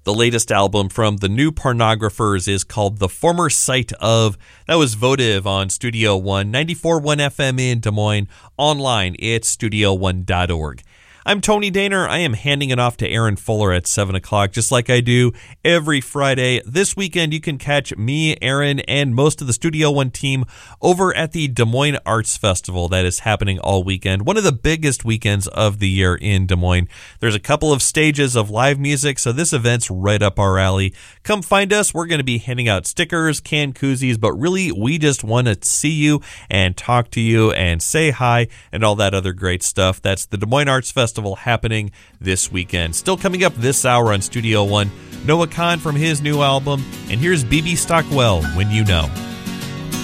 The latest album from the New Pornographers is called The Former Sight Of. That was votive on Studio One, 94.1 FM in Des Moines. Online, it's studio1.org. I'm Tony Daner. I am handing it off to Aaron Fuller at 7 o'clock, just like I do every Friday. This weekend, you can catch me, Aaron, and most of the Studio One team over at the Des Moines Arts Festival that is happening all weekend. One of the biggest weekends of the year in Des Moines. There's a couple of stages of live music, so this event's right up our alley. Come find us. We're going to be handing out stickers, canned koozies, but really, we just want to see you and talk to you and say hi and all that other great stuff. That's the Des Moines Arts Festival happening this weekend. Still coming up this hour on Studio One, Noah Kahan from his new album, and here's BB Stockwell, When You Know.